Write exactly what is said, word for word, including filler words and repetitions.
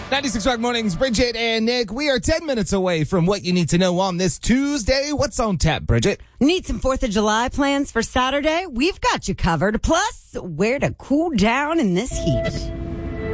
ninety-six Rock Mornings, Bridget and Nick. We are ten minutes away from what you need to know on this Tuesday. What's on tap, Bridget? Need some fourth of July plans for Saturday? We've got you covered. Plus, where to cool down in this heat.